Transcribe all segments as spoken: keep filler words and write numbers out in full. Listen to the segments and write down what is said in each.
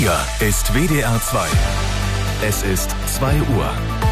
Hier ist W D R zwei. Es ist zwei Uhr.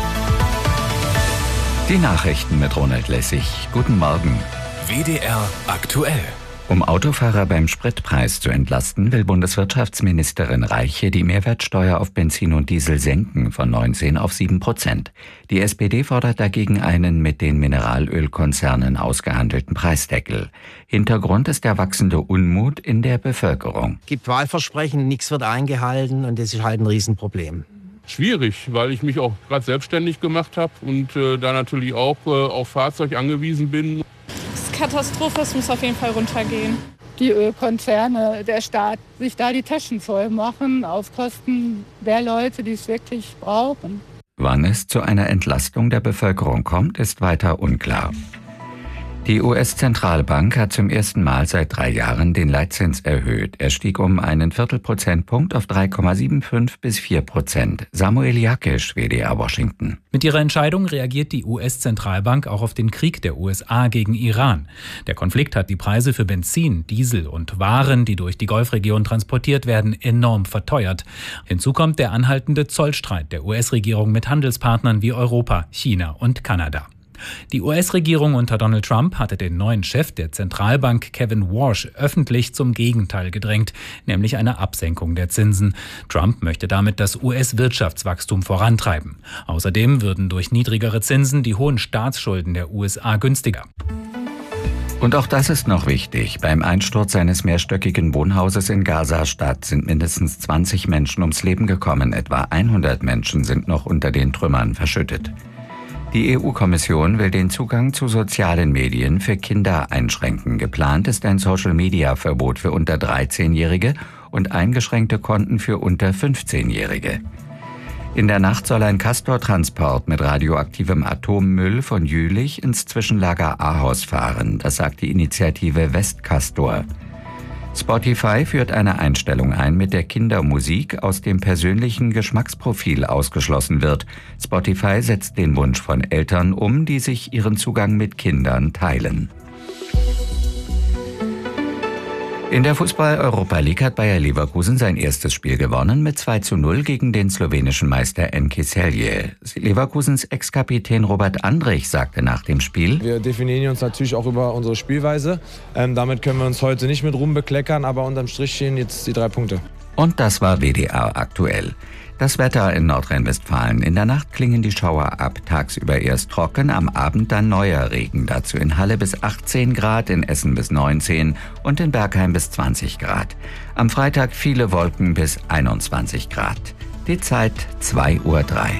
Die Nachrichten mit Ronald Lessig. Guten Morgen. W D R aktuell. Um Autofahrer beim Spritpreis zu entlasten, will Bundeswirtschaftsministerin Reiche die Mehrwertsteuer auf Benzin und Diesel senken von neunzehn auf sieben Prozent. Die S P D fordert dagegen einen mit den Mineralölkonzernen ausgehandelten Preisdeckel. Hintergrund ist der wachsende Unmut in der Bevölkerung. Es gibt Wahlversprechen, nichts wird eingehalten und das ist halt ein Riesenproblem. Schwierig, weil ich mich auch gerade selbstständig gemacht habe und äh, da natürlich auch äh, auf Fahrzeug angewiesen bin. Katastrophe, es muss auf jeden Fall runtergehen. Die Ölkonzerne, der Staat, sich da die Taschen voll machen auf Kosten der Leute, die es wirklich brauchen. Wann es zu einer Entlastung der Bevölkerung kommt, ist weiter unklar. Die U S-Zentralbank hat zum ersten Mal seit drei Jahren den Leitzins erhöht. Er stieg um einen Viertelprozentpunkt auf drei Komma fünfundsiebzig bis vier Prozent. Samuel Jakisch, W D R Washington. Mit ihrer Entscheidung reagiert die U S-Zentralbank auch auf den Krieg der U S A gegen Iran. Der Konflikt hat die Preise für Benzin, Diesel und Waren, die durch die Golfregion transportiert werden, enorm verteuert. Hinzu kommt der anhaltende Zollstreit der U S-Regierung mit Handelspartnern wie Europa, China und Kanada. Die U S-Regierung unter Donald Trump hatte den neuen Chef der Zentralbank, Kevin Warsh, öffentlich zum Gegenteil gedrängt, nämlich eine Absenkung der Zinsen. Trump möchte damit das U S-Wirtschaftswachstum vorantreiben. Außerdem würden durch niedrigere Zinsen die hohen Staatsschulden der U S A günstiger. Und auch das ist noch wichtig. Beim Einsturz eines mehrstöckigen Wohnhauses in Gaza-Stadt sind mindestens zwanzig Menschen ums Leben gekommen. Etwa hundert Menschen sind noch unter den Trümmern verschüttet. Die E U-Kommission will den Zugang zu sozialen Medien für Kinder einschränken. Geplant ist ein Social-Media-Verbot für unter dreizehnjährige und eingeschränkte Konten für unter fünfzehnjährige. In der Nacht soll ein Castor-Transport mit radioaktivem Atommüll von Jülich ins Zwischenlager Ahaus fahren. Das sagt die Initiative Westcastor. Spotify führt eine Einstellung ein, mit der Kindermusik aus dem persönlichen Geschmacksprofil ausgeschlossen wird. Spotify setzt den Wunsch von Eltern um, die sich ihren Zugang mit Kindern teilen. In der Fußball-Europa League hat Bayer Leverkusen sein erstes Spiel gewonnen mit zwei zu null gegen den slowenischen Meister N K Celje. Leverkusens Ex-Kapitän Robert Andrich sagte nach dem Spiel: Wir definieren uns natürlich auch über unsere Spielweise. Ähm, damit können wir uns heute nicht mit Ruhm bekleckern, aber unterm Strich stehen jetzt die drei Punkte. Und das war W D R aktuell. Das Wetter in Nordrhein-Westfalen. In der Nacht klingen die Schauer ab. Tagsüber erst trocken, am Abend dann neuer Regen. Dazu in Halle bis achtzehn Grad, in Essen bis neunzehn und in Bergheim bis zwanzig Grad. Am Freitag viele Wolken bis einundzwanzig Grad. Die Zeit zwei Uhr drei.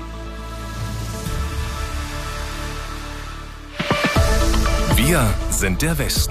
Wir sind der Westen.